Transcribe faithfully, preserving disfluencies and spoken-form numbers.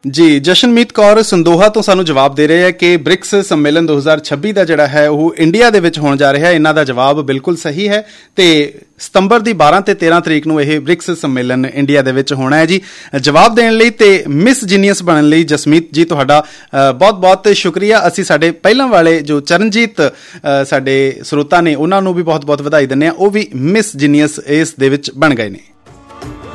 ਜੀ, ਜਸ਼ਨਮੀਤ ਕੌਰ ਸੰਦੋਹਾ ਤੋਂ ਸਾਨੂੰ ਜਵਾਬ ਦੇ ਰਹੇ ਹੈ ਕਿ ਬ੍ਰਿਕਸ ਸੰਮੇਲਨ ਦੋ ਹਜ਼ਾਰ ਛੱਬੀ ਦਾ ਜਿਹੜਾ ਹੈ ਉਹ ਇੰਡੀਆ ਦੇ ਵਿੱਚ ਹੋਣ ਜਾ ਰਿਹਾ। ਇਹਨਾਂ ਦਾ ਜਵਾਬ ਬਿਲਕੁਲ ਸਹੀ ਹੈ ਤੇ ਸਤੰਬਰ ਦੀ ਬਾਰਾਂ ਤੇ ਤੇਰਾਂ ਤਰੀਕ ਨੂੰ ਇਹ ਬ੍ਰਿਕਸ ਸੰਮੇਲਨ ਇੰਡੀਆ ਦੇ ਵਿੱਚ ਹੋਣਾ ਹੈ ਜੀ। ਜਵਾਬ ਦੇਣ ਲਈ ਤੇ ਮਿਸ ਜੀਨੀਅਸ ਬਣਨ ਲਈ ਜਸਮੀਤ ਜੀ ਤੁਹਾਡਾ ਬਹੁਤ ਬਹੁਤ ਸ਼ੁਕਰੀਆ। ਅਸੀਂ ਸਾਡੇ ਪਹਿਲਾਂ ਵਾਲੇ ਜੋ ਚਰਨਜੀਤ ਸਾਡੇ ਸਰੋਤਾ ਨੇ ਉਹਨਾਂ ਨੂੰ ਵੀ ਬਹੁਤ ਬਹੁਤ ਵਧਾਈ ਦਿੰਦੇ ਹਾਂ, ਉਹ ਵੀ ਮਿਸ ਜੀਨੀਅਸ ਇਸ ਦੇ ਵਿੱਚ ਬਣ ਗਏ ਨੇ।